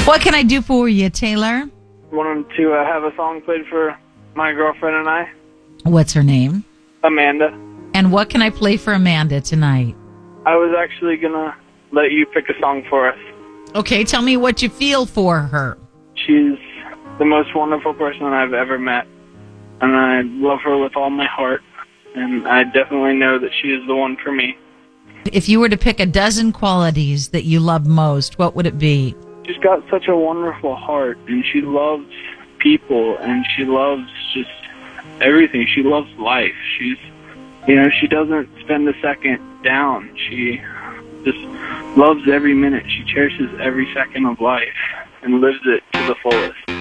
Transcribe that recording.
What can I do for you, Taylor? Wanted to have a song played for my girlfriend and I, What's her name? Amanda. And what can I play for Amanda tonight? I was actually going to let you pick a song for us. Okay, tell me what you feel for her. She's the most wonderful person I've ever met, and I love her with all my heart, and I definitely know that she is the one for me. If you were to pick a dozen qualities that you love most, what would it be? She's got such a wonderful heart, and she loves people, and she loves just everything. She loves life. She doesn't spend a second down. She just loves every minute. She cherishes every second of life and lives it to the fullest.